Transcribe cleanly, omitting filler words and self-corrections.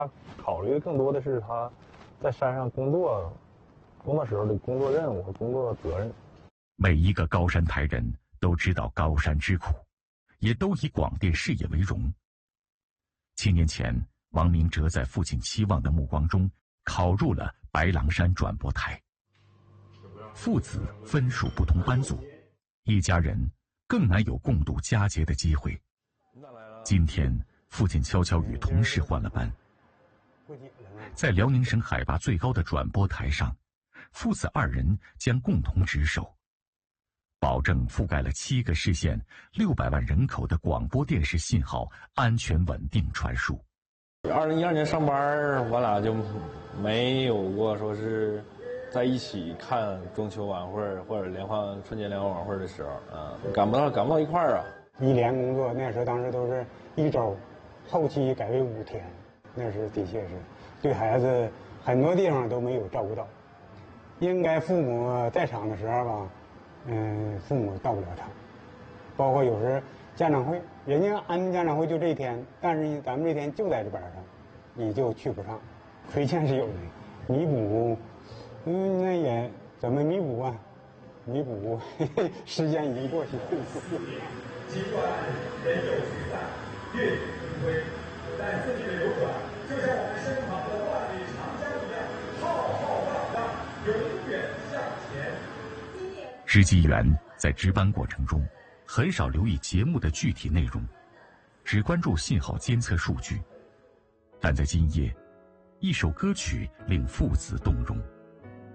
考虑的更多的是他在山上工作时候的工作任务和工作责任。 每一个高山台人都知道高山之苦，也都以广电事业为荣。7年前，王明哲在父亲期望的目光中考入了白狼山转播台。父子分属不同班组，一家人更难有共度佳节的机会。今天，父亲悄悄与同事换了班，在辽宁省海拔最高的转播台上，父子二人将共同值守，保证覆盖了7个市县600万人口的广播电视信号安全稳定传输。 2012年上班，我俩就没有过说是在一起看中秋晚会或者春节联欢晚会的时候啊，赶不到一块儿啊。 1连工作，那时候当时都是1周，后期改为5天，那时的确是对孩子很多地方都没有照顾到。应该父母在场的时候吧，父母到不了场，包括有时家长会，人家安排家长会就这一天，但是咱们这天就在这班上，你就去不上，亏欠是有的，弥补，那也怎么弥补啊？弥补，时间已经过去了。 尽管人有聚散，月有阴归，但四季的流转，就像我们身旁的万里长江一样，浩浩荡荡，永远向前。 实际员在值班过程中，很少留意节目的具体内容，只关注信号监测数据。但在今夜，一首歌曲令父子动容。